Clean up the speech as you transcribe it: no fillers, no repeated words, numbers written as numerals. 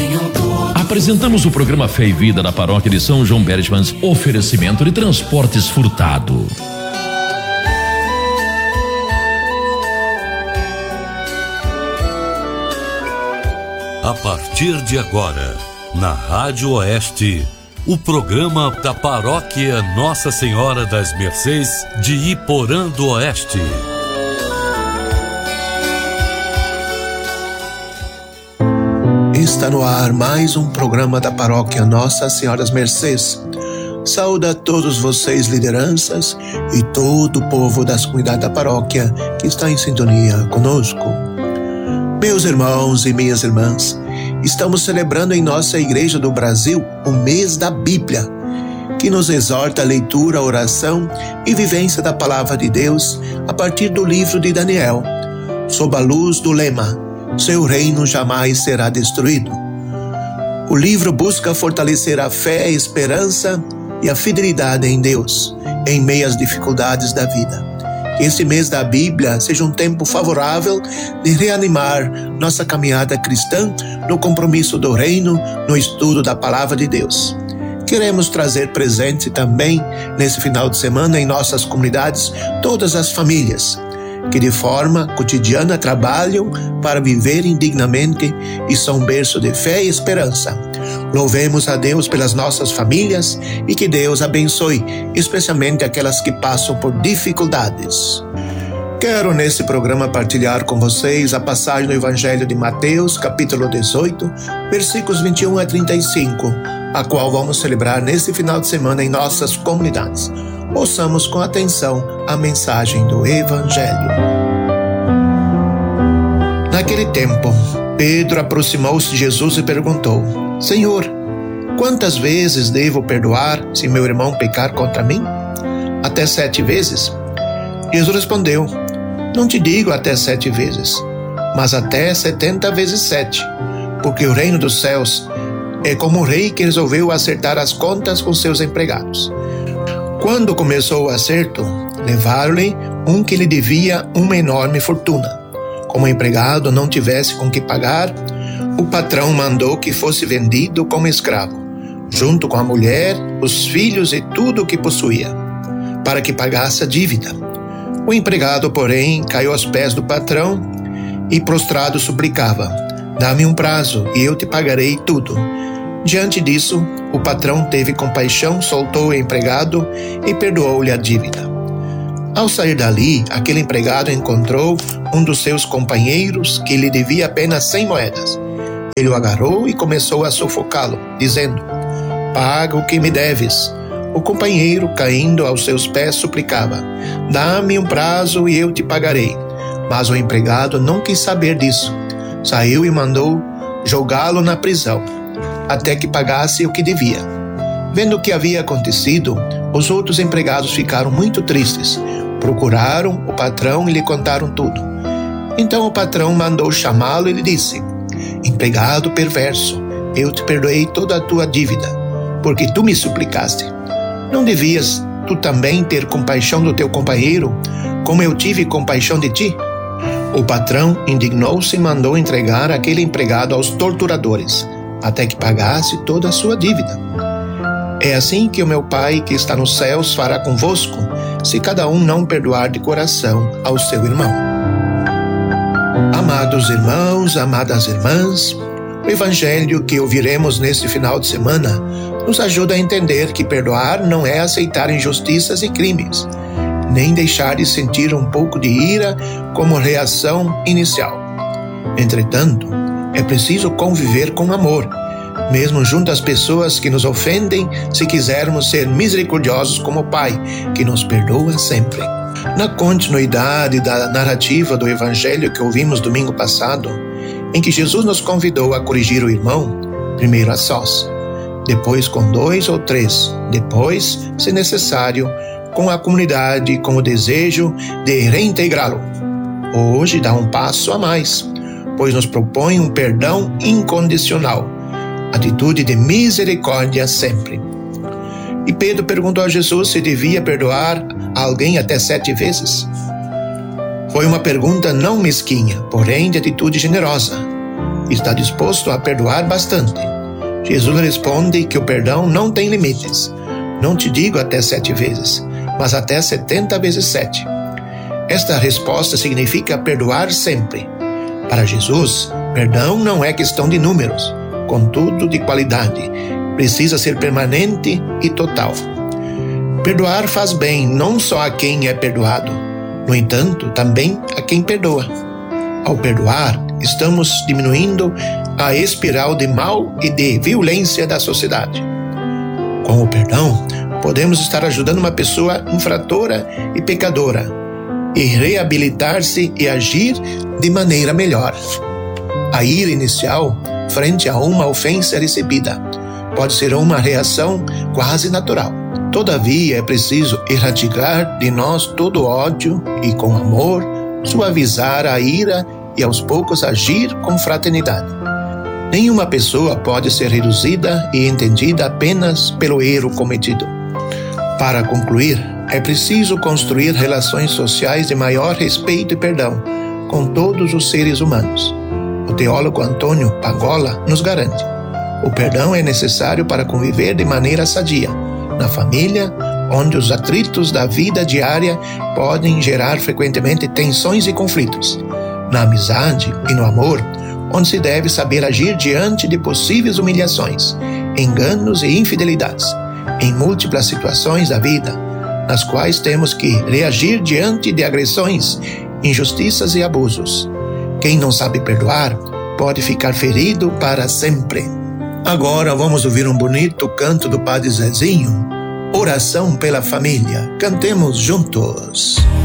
Apresentamos o programa Fé e Vida da Paróquia de São João Bergmans, oferecimento de Transportes Furtado. A partir de agora, na Rádio Oeste, o programa da Paróquia Nossa Senhora das Mercês de Iporã do Oeste. Está no ar mais um programa da Paróquia Nossa Senhora das Mercês. Saúde a todos vocês, lideranças, e todo o povo das comunidades da paróquia que está em sintonia conosco. Meus irmãos e minhas irmãs, estamos celebrando em nossa Igreja do Brasil o mês da Bíblia, que nos exorta a leitura, a oração e vivência da Palavra de Deus a partir do livro de Daniel, sob a luz do lema: seu reino jamais será destruído. O livro busca fortalecer a fé, a esperança e a fidelidade em Deus, em meio às dificuldades da vida. Que esse mês da Bíblia seja um tempo favorável de reanimar nossa caminhada cristã no compromisso do reino, no estudo da Palavra de Deus. Queremos trazer presente também, nesse final de semana, em nossas comunidades, todas as famílias que de forma cotidiana trabalham para viver indignamente e são berço de fé e esperança. Louvemos a Deus pelas nossas famílias e que Deus abençoe, especialmente aquelas que passam por dificuldades. Quero nesse programa partilhar com vocês a passagem do Evangelho de Mateus, capítulo 18, versículos 21 a 35, a qual vamos celebrar nesse final de semana em nossas comunidades. Ouçamos com atenção a mensagem do Evangelho. Naquele tempo, Pedro aproximou-se de Jesus e perguntou: Senhor, quantas vezes devo perdoar se meu irmão pecar contra mim? Até 7 vezes? Jesus respondeu: Não te digo até 7 vezes, mas até 70 vezes 7, porque o reino dos céus é como um rei que resolveu acertar as contas com seus empregados. Quando começou o acerto, levaram-lhe um que lhe devia uma enorme fortuna. Como o empregado não tivesse com que pagar, o patrão mandou que fosse vendido como escravo, junto com a mulher, os filhos e tudo o que possuía, para que pagasse a dívida. O empregado, porém, caiu aos pés do patrão e, prostrado, suplicava: Dá-me um prazo e eu te pagarei tudo. Diante disso, o patrão teve compaixão, soltou o empregado e perdoou-lhe a dívida. Ao sair dali, aquele empregado encontrou um dos seus companheiros que lhe devia apenas 100 moedas. Ele o agarrou e começou a sufocá-lo, dizendo: Paga o que me deves. O companheiro, caindo aos seus pés, suplicava: Dá-me um prazo e eu te pagarei. Mas o empregado não quis saber disso. Saiu e mandou jogá-lo na prisão, até que pagasse o que devia. Vendo o que havia acontecido, os outros empregados ficaram muito tristes. Procuraram o patrão e lhe contaram tudo. Então o patrão mandou chamá-lo e lhe disse: Empregado perverso, eu te perdoei toda a tua dívida, porque tu me suplicaste. Não devias tu também ter compaixão do teu companheiro, como eu tive compaixão de ti? O patrão indignou-se e mandou entregar aquele empregado aos torturadores, até que pagasse toda a sua dívida. É assim que o meu Pai que está nos céus fará convosco, se cada um não perdoar de coração ao seu irmão. Amados irmãos, amadas irmãs, o Evangelho que ouviremos neste final de semana nos ajuda a entender que perdoar não é aceitar injustiças e crimes, nem deixar de sentir um pouco de ira como reação inicial. Entretanto, é preciso conviver com amor, mesmo junto às pessoas que nos ofendem, se quisermos ser misericordiosos como o Pai, que nos perdoa sempre. Na continuidade da narrativa do Evangelho que ouvimos domingo passado, em que Jesus nos convidou a corrigir o irmão, primeiro a sós, depois com 2 ou 3, depois, se necessário, com a comunidade com o desejo de reintegrá-lo. Hoje dá um passo a mais, pois nos propõe um perdão incondicional, atitude de misericórdia sempre. E Pedro perguntou a Jesus se devia perdoar alguém até 7 vezes. Foi uma pergunta não mesquinha, porém de atitude generosa. está disposto a perdoar bastante. Jesus responde que o perdão não tem limites. Não te digo até 7 vezes, mas até 70 vezes 7. Esta resposta significa perdoar sempre. Para Jesus, perdão não é questão de números, contudo de qualidade. Precisa ser permanente e total. Perdoar faz bem não só a quem é perdoado, no entanto, também a quem perdoa. Ao perdoar, estamos diminuindo a espiral de mal e de violência da sociedade. Com o perdão, podemos estar ajudando uma pessoa infratora e pecadora e reabilitar-se e agir de maneira melhor. A ira inicial, frente a uma ofensa recebida, pode ser uma reação quase natural. Todavia, é preciso erradicar de nós todo ódio e, com amor, suavizar a ira e, aos poucos, agir com fraternidade. Nenhuma pessoa pode ser reduzida e entendida apenas pelo erro cometido. Para concluir, é preciso construir relações sociais de maior respeito e perdão com todos os seres humanos. O teólogo Antônio Pagola nos garante: o perdão é necessário para conviver de maneira sadia na família, onde os atritos da vida diária podem gerar frequentemente tensões e conflitos. Na amizade e no amor, onde se deve saber agir diante de possíveis humilhações, enganos e infidelidades. Em múltiplas situações da vida, nas quais temos que reagir diante de agressões, injustiças e abusos. Quem não sabe perdoar pode ficar ferido para sempre. Agora vamos ouvir um bonito canto do Padre Zezinho, Oração pela Família. Cantemos juntos.